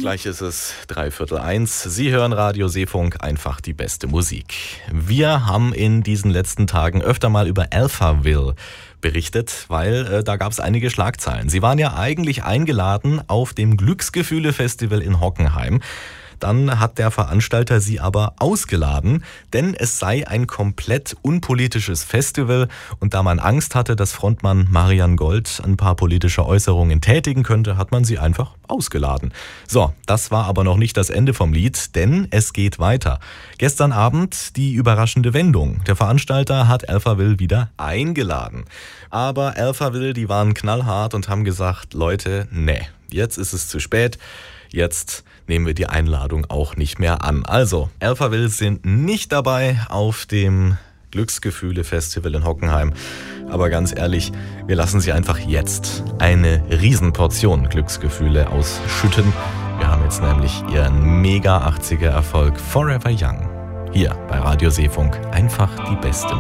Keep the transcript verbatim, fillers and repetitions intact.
Gleich ist es dreiviertel eins. Sie hören Radio Seefunk, einfach die beste Musik. Wir haben in diesen letzten Tagen öfter mal über Alphaville berichtet, weil äh, da gab es einige Schlagzeilen. Sie waren ja eigentlich eingeladen auf dem Glücksgefühle-Festival in Hockenheim. Dann hat der Veranstalter sie aber ausgeladen, denn es sei ein komplett unpolitisches Festival. Und da man Angst hatte, dass Frontmann Marian Gold ein paar politische Äußerungen tätigen könnte, hat man sie einfach ausgeladen. So, das war aber noch nicht das Ende vom Lied, denn es geht weiter. Gestern Abend die überraschende Wendung. Der Veranstalter hat Alphaville wieder eingeladen. Aber Alphaville, die waren knallhart und haben gesagt, Leute, nee, jetzt ist es zu spät. Jetzt nehmen wir die Einladung auch nicht mehr an. Also, Alphaville sind nicht dabei auf dem Glücksgefühle-Festival in Hockenheim. Aber ganz ehrlich, wir lassen sie einfach jetzt eine Riesenportion Glücksgefühle ausschütten. Wir haben jetzt nämlich ihren mega achtziger Erfolg Forever Young. Hier bei Radio Seefunk einfach die beste Musik.